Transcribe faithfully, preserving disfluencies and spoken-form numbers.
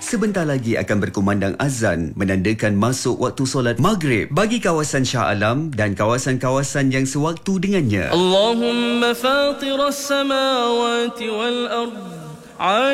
Sebentar lagi akan berkumandang azan menandakan masuk waktu solat maghrib bagi kawasan Shah Alam dan kawasan-kawasan yang sewaktu dengannya. Allahumma fatiras samawati wal ard